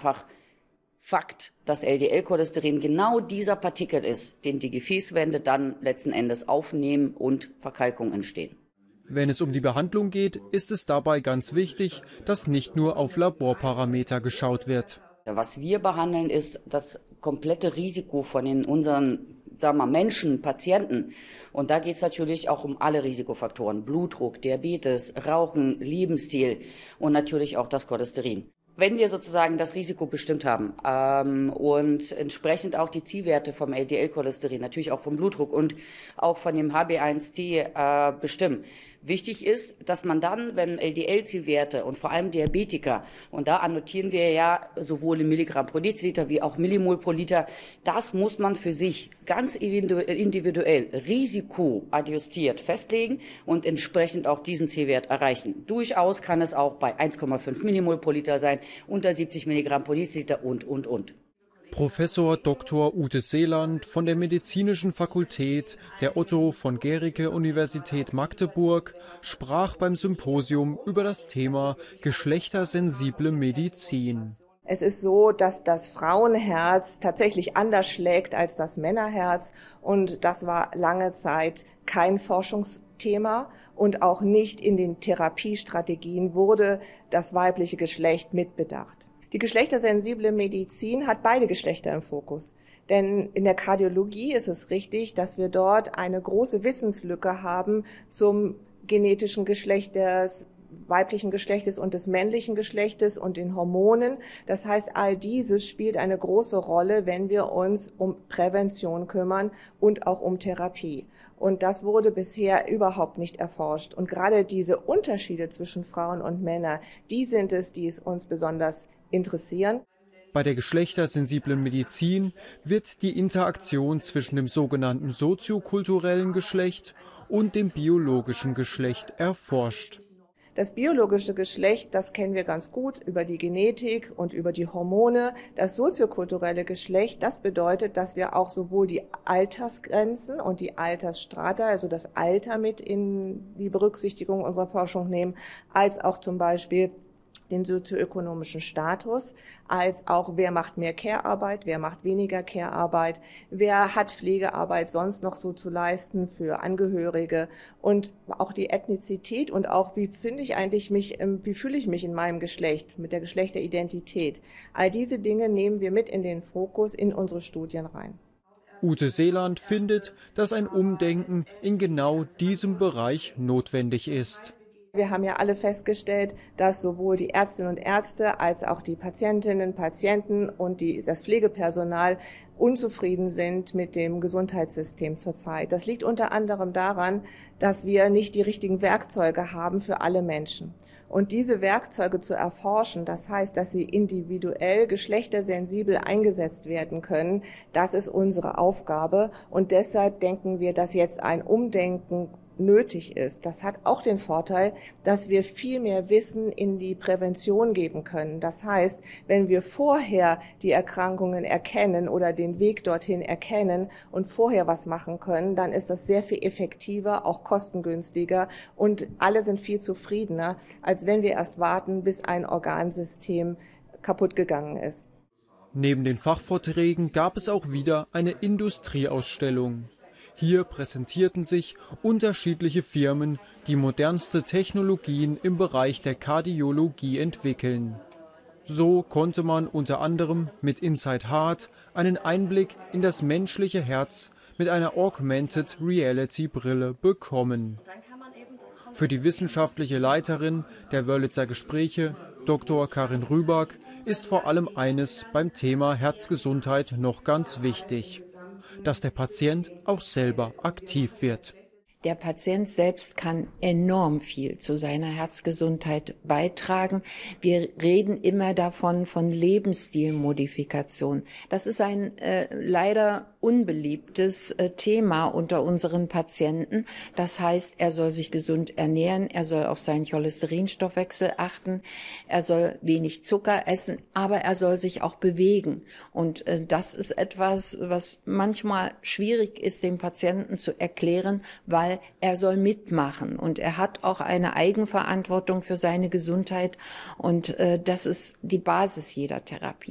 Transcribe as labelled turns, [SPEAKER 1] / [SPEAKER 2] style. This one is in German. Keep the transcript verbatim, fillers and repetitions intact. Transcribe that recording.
[SPEAKER 1] einfach Fakt, dass L D L-Cholesterin genau dieser Partikel ist, den die Gefäßwände dann letzten Endes aufnehmen und Verkalkungen entstehen.
[SPEAKER 2] Wenn es um die Behandlung geht, ist es dabei ganz wichtig, dass nicht nur auf Laborparameter geschaut wird.
[SPEAKER 1] Was wir behandeln, ist das komplette Risiko von den unseren sagen wir, Menschen, Patienten. Und da geht es natürlich auch um alle Risikofaktoren. Blutdruck, Diabetes, Rauchen, Lebensstil und natürlich auch das Cholesterin. Wenn wir sozusagen das Risiko bestimmt haben ähm, und entsprechend auch die Zielwerte vom L D L-Cholesterin, natürlich auch vom Blutdruck und auch von dem H b A eins C äh, bestimmen. Wichtig ist, dass man dann, wenn L D L-Zielwerte und vor allem Diabetiker, und da annotieren wir ja sowohl in Milligramm pro Deziliter wie auch Millimol pro Liter, das muss man für sich ganz individuell risikoadjustiert festlegen und entsprechend auch diesen Zielwert erreichen. Durchaus kann es auch bei eins Komma fünf Millimol pro Liter sein, unter siebzig Milligramm pro Deziliter und, und, und.
[SPEAKER 2] Professor Doktor Ute Seeland von der Medizinischen Fakultät der Otto von Guericke Universität Magdeburg sprach beim Symposium über das Thema geschlechtersensible Medizin.
[SPEAKER 3] Es ist so, dass das Frauenherz tatsächlich anders schlägt als das Männerherz und das war lange Zeit kein Forschungsthema und auch nicht in den Therapiestrategien wurde das weibliche Geschlecht mitbedacht. Die geschlechtersensible Medizin hat beide Geschlechter im Fokus. Denn in der Kardiologie ist es richtig, dass wir dort eine große Wissenslücke haben zum genetischen Geschlecht des weiblichen Geschlechtes und des männlichen Geschlechtes und den Hormonen. Das heißt, all dieses spielt eine große Rolle, wenn wir uns um Prävention kümmern und auch um Therapie. Und das wurde bisher überhaupt nicht erforscht. Und gerade diese Unterschiede zwischen Frauen und Männern, die sind es, die es uns besonders interessieren.
[SPEAKER 2] Bei der geschlechtersensiblen Medizin wird die Interaktion zwischen dem sogenannten soziokulturellen Geschlecht und dem biologischen Geschlecht erforscht.
[SPEAKER 3] Das biologische Geschlecht, das kennen wir ganz gut über die Genetik und über die Hormone. Das soziokulturelle Geschlecht, das bedeutet, dass wir auch sowohl die Altersgrenzen und die Altersstrata, also das Alter mit in die Berücksichtigung unserer Forschung nehmen, als auch zum Beispiel den sozioökonomischen Status, als auch wer macht mehr Care-Arbeit, wer macht weniger Care-Arbeit, wer hat Pflegearbeit sonst noch so zu leisten für Angehörige und auch die Ethnizität und auch wie finde ich eigentlich mich, wie fühle ich mich in meinem Geschlecht, mit der Geschlechteridentität. All diese Dinge nehmen wir mit in den Fokus in unsere Studien rein.
[SPEAKER 2] Ute Seeland findet, dass ein Umdenken in genau diesem Bereich notwendig ist.
[SPEAKER 3] Wir haben ja alle festgestellt, dass sowohl die Ärztinnen und Ärzte als auch die Patientinnen, Patienten und die, das Pflegepersonal unzufrieden sind mit dem Gesundheitssystem zurzeit. Das liegt unter anderem daran, dass wir nicht die richtigen Werkzeuge haben für alle Menschen. Und diese Werkzeuge zu erforschen, das heißt, dass sie individuell geschlechtersensibel eingesetzt werden können, das ist unsere Aufgabe. Und deshalb denken wir, dass jetzt ein Umdenken nötig ist. Das hat auch den Vorteil, dass wir viel mehr Wissen in die Prävention geben können. Das heißt, wenn wir vorher die Erkrankungen erkennen oder den Weg dorthin erkennen und vorher was machen können, dann ist das sehr viel effektiver, auch kostengünstiger und alle sind viel zufriedener, als wenn wir erst warten, bis ein Organsystem kaputt gegangen ist.
[SPEAKER 2] Neben den Fachvorträgen gab es auch wieder eine Industrieausstellung. Hier präsentierten sich unterschiedliche Firmen, die modernste Technologien im Bereich der Kardiologie entwickeln. So konnte man unter anderem mit Inside Heart einen Einblick in das menschliche Herz mit einer Augmented Reality Brille bekommen. Für die wissenschaftliche Leiterin der Wörlitzer Gespräche, Doktor Karin Rüback, ist vor allem eines beim Thema Herzgesundheit noch ganz wichtig: dass der Patient auch selber aktiv wird.
[SPEAKER 4] Der Patient selbst kann enorm viel zu seiner Herzgesundheit beitragen. Wir reden immer davon, von Lebensstilmodifikation. Das ist ein äh, leider unbeliebtes äh, Thema unter unseren Patienten. Das heißt, er soll sich gesund ernähren, er soll auf seinen Cholesterinstoffwechsel achten, er soll wenig Zucker essen, aber er soll sich auch bewegen. Und äh, das ist etwas, was manchmal schwierig ist, dem Patienten zu erklären, weil er soll mitmachen und er hat auch eine Eigenverantwortung für seine Gesundheit und äh, das ist die Basis jeder Therapie.